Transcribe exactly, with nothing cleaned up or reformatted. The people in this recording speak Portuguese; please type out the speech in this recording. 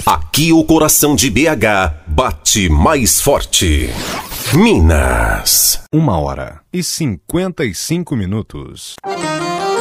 Aqui o coração de B H bate mais forte. Minas. Uma hora e cinquenta e cinco minutos.